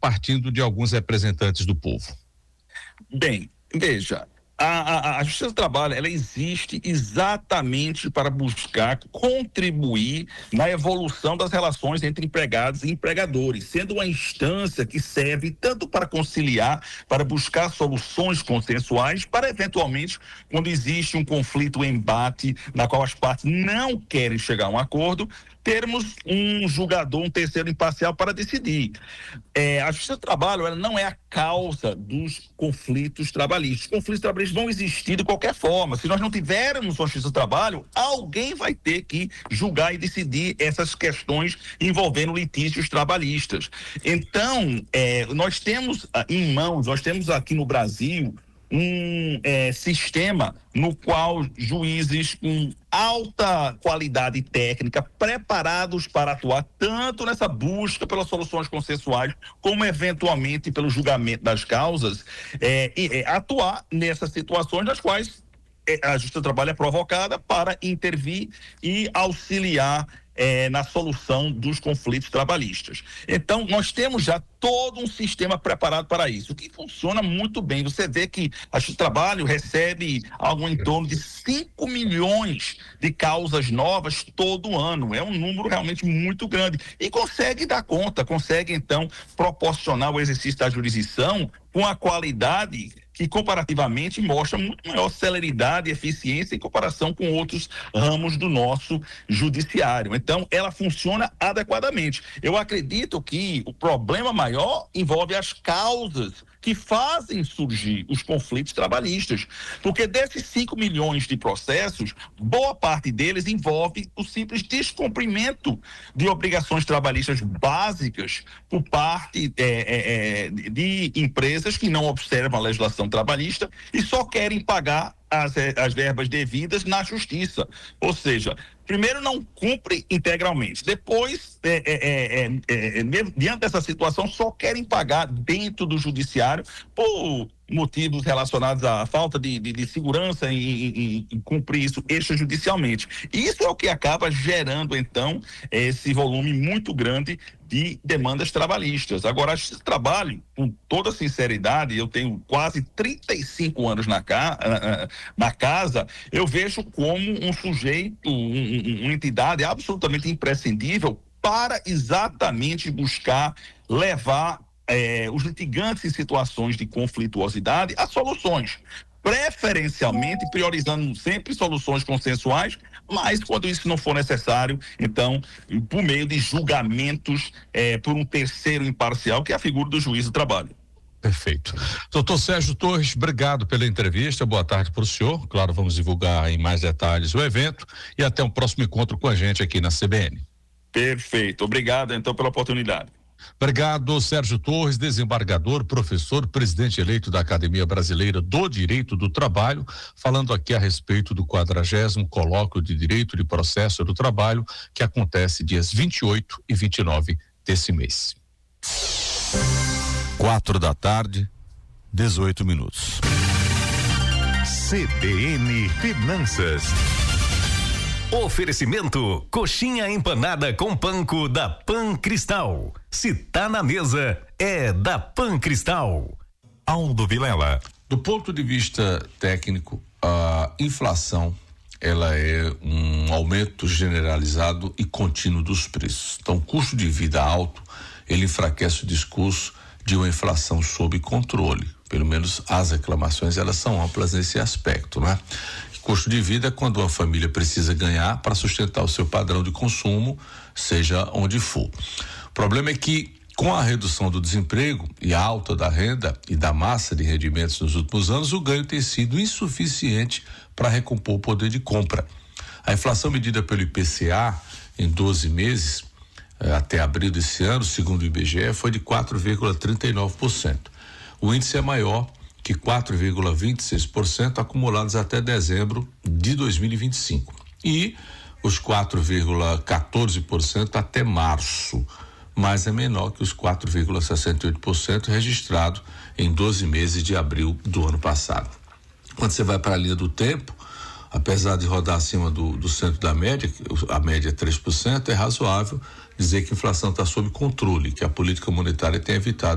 partindo de alguns representantes do povo? Bem, veja, a Justiça do Trabalho, ela existe exatamente para buscar contribuir na evolução das relações entre empregados e empregadores, sendo uma instância que serve tanto para conciliar, para buscar soluções consensuais, para eventualmente, quando existe um conflito, um embate, na qual as partes não querem chegar a um acordo, termos um julgador, um terceiro imparcial para decidir. A Justiça do Trabalho, ela não é a causa dos conflitos trabalhistas. Os conflitos trabalhistas vão existir de qualquer forma. Se nós não tivermos uma Justiça do Trabalho, alguém vai ter que julgar e decidir essas questões envolvendo litígios trabalhistas. Então, nós temos em mãos, nós temos aqui no Brasil um sistema no qual juízes com alta qualidade técnica, preparados para atuar tanto nessa busca pelas soluções consensuais, como eventualmente pelo julgamento das causas, atuar nessas situações nas quais a Justiça do Trabalho é provocada para intervir e auxiliar na solução dos conflitos trabalhistas. Então, nós temos já todo um sistema preparado para isso, que funciona muito bem. Você vê que a Justiça do Trabalho recebe algo em torno de 5 milhões de causas novas todo ano. É um número realmente muito grande. E consegue dar conta, consegue, então, proporcionar o exercício da jurisdição com a qualidade que comparativamente mostra muito maior celeridade e eficiência em comparação com outros ramos do nosso judiciário. Então, ela funciona adequadamente. Eu acredito que o problema maior envolve as causas que fazem surgir os conflitos trabalhistas, porque desses 5 milhões de processos, boa parte deles envolve o simples descumprimento de obrigações trabalhistas básicas por parte de empresas que não observam a legislação trabalhista e só querem pagar as verbas devidas na justiça. Ou seja, primeiro não cumpre integralmente, depois, diante dessa situação, só querem pagar dentro do judiciário por motivos relacionados à falta de segurança em cumprir isso extrajudicialmente. Isso é o que acaba gerando, então, esse volume muito grande de demandas trabalhistas. Agora, a Justiça do Trabalho, com toda sinceridade, eu tenho quase 35 anos na casa, eu vejo como um sujeito, uma entidade absolutamente imprescindível para exatamente buscar levar os litigantes em situações de conflituosidade a soluções, preferencialmente priorizando sempre soluções consensuais, mas quando isso não for necessário, então, por meio de julgamentos por um terceiro imparcial, que é a figura do juiz do trabalho. Perfeito. Doutor Sérgio Torres, obrigado pela entrevista, boa tarde para o senhor. Claro, vamos divulgar em mais detalhes o evento e até um próximo encontro com a gente aqui na CBN. Perfeito, obrigado então pela oportunidade. Obrigado, Sérgio Torres, desembargador, professor, presidente eleito da Academia Brasileira do Direito do Trabalho, falando aqui a respeito do 40º Colóquio de Direito de Processo do Trabalho, que acontece dias 28 e 29 desse mês. 4:18 PM. CBN Finanças. Oferecimento: coxinha empanada com panko da Pan Cristal. Se tá na mesa, é da Pan Cristal. Aldo Vilela. Do ponto de vista técnico, a inflação, ela é um aumento generalizado e contínuo dos preços. Então, o custo de vida alto, ele enfraquece o discurso de uma inflação sob controle. Pelo menos as reclamações, elas são amplas nesse aspecto, né? Custo de vida é quando uma família precisa ganhar para sustentar o seu padrão de consumo, seja onde for. O problema é que, com a redução do desemprego e a alta da renda e da massa de rendimentos nos últimos anos, o ganho tem sido insuficiente para recompor o poder de compra. A inflação medida pelo IPCA em 12 meses, até abril desse ano, segundo o IBGE, foi de 4,39%. O índice é maior que 4,26% acumulados até dezembro de 2025 e os 4,14% até março, mas é menor que os 4,68% registrado em 12 meses de abril do ano passado. Quando você vai para a linha do tempo, apesar de rodar acima do centro da média, a média é 3%, é razoável dizer que a inflação está sob controle, que a política monetária tem evitado